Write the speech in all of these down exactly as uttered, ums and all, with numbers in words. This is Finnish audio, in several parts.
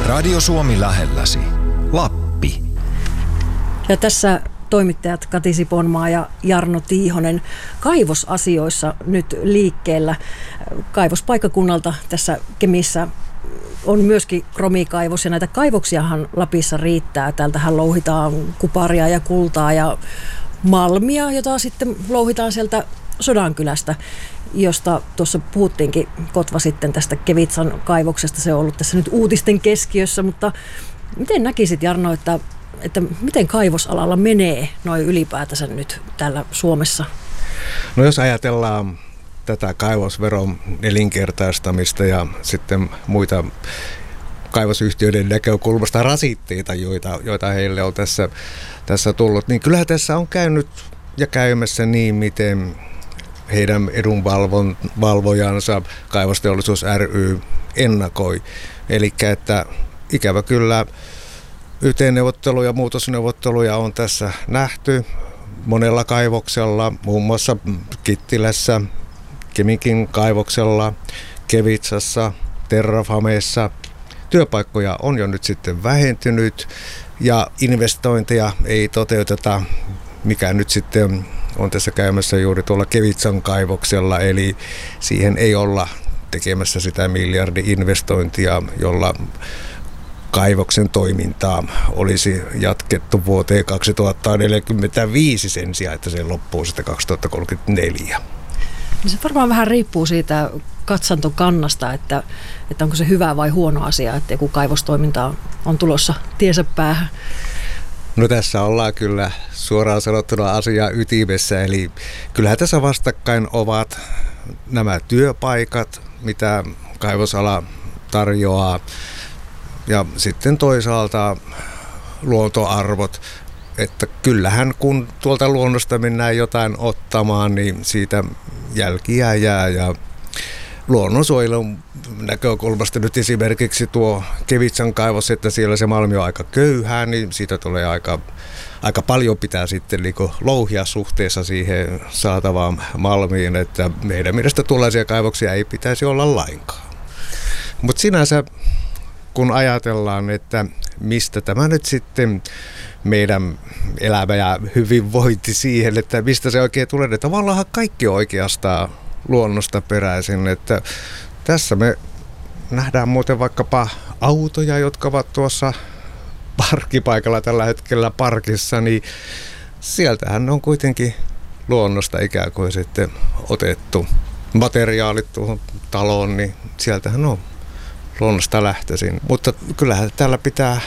Radio Suomi lähelläsi. Lappi. Ja tässä toimittajat Kati Siponmaa ja Jarno Tiihonen kaivosasioissa nyt liikkeellä. Kaivospaikkakunnalta tässä Kemissä on myöskin kromikaivos ja näitä kaivoksiahan Lapissa riittää. Täältähän louhitaan kuparia ja kultaa ja malmia, jota sitten louhitaan sieltä Sodankylästä, josta tuossa puhuttiinkin Kotva sitten tästä Kevitsan kaivoksesta. Se on ollut tässä nyt uutisten keskiössä, mutta miten näkisit, Jarno, että, että miten kaivosalalla menee noin ylipäätänsä nyt täällä Suomessa? No jos ajatellaan tätä kaivosveron nelinkertaistamista ja sitten muita kaivosyhtiöiden näkökulmasta rasitteita, joita, joita heille on tässä, tässä tullut, niin kyllähän tässä on käynyt ja käymässä niin, miten heidän edunvalvojansa Kaivosteollisuus ry ennakoi. Eli että ikävä kyllä Y T-neuvotteluja ja muutosneuvotteluja on tässä nähty monella kaivoksella, muun muassa Kittilässä, Kemikin kaivoksella, Kevitsassa, Terrafameessa. Työpaikkoja on jo nyt sitten vähentynyt ja investointeja ei toteuteta, mikä nyt sitten on tässä käymässä juuri tuolla Kevitsan kaivoksella, eli siihen ei olla tekemässä sitä miljardi-investointia, jolla kaivoksen toimintaa olisi jatkettu vuoteen kaksituhattaneljäkymmentäviisi sen sijaan, että se loppuu sitten kaksituhattakolmekymmentäneljä. Se varmaan vähän riippuu siitä katsantokannasta, että, että onko se hyvä vai huono asia, että joku kaivostoiminta on tulossa tiensä päähän. No tässä ollaan kyllä suoraan sanottuna asiaa ytimessä, eli kyllähän tässä vastakkain ovat nämä työpaikat, mitä kaivosala tarjoaa, ja sitten toisaalta luontoarvot, että kyllähän kun tuolta luonnosta mennään jotain ottamaan, niin siitä jälkiä jää, ja luonnonsuojelun näkökulmasta nyt esimerkiksi tuo Kevitsan kaivos, että siellä se malmi on aika köyhää, niin siitä tulee aika, aika paljon pitää sitten niin kuin louhia suhteessa siihen saatavaan malmiin, että meidän mielestä tuollaisia kaivoksia ei pitäisi olla lainkaan. Mutta sinänsä kun ajatellaan, että mistä tämä nyt sitten meidän elämä ja hyvinvointi siihen, että mistä se oikein tulee, että tavallaan kaikki oikeastaan luonnosta peräisin, että tässä me nähdään muuten vaikkapa autoja, jotka ovat tuossa parkkipaikalla tällä hetkellä parkissa, niin sieltähän on kuitenkin luonnosta ikään kuin sitten otettu materiaalit tuohon taloon, niin sieltähän on luonnosta lähtöisin. Mutta kyllähän täällä pitää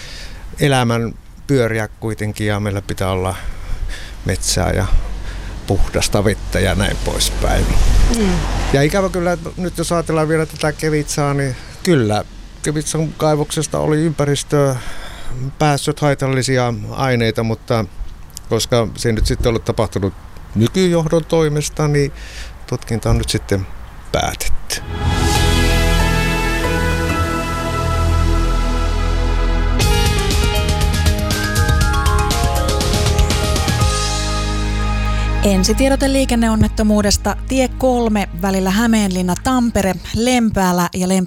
elämän pyöriä kuitenkin ja meillä pitää olla metsää ja puhdasta vettä ja näin poispäin. Mm. Ja ikävä kyllä, nyt jos ajatellaan vielä tätä Kevitsaa, niin kyllä Kevitsan kaivoksesta oli ympäristöön päässyt haitallisia aineita, mutta koska se nyt sitten ollut tapahtunut nykyjohdon toimesta, niin tutkinta on nyt sitten päätetty. Ensitiedote liikenneonnettomuudesta tie kolme välillä Hämeenlinna-Tampere, Lempäälä ja Lempäälä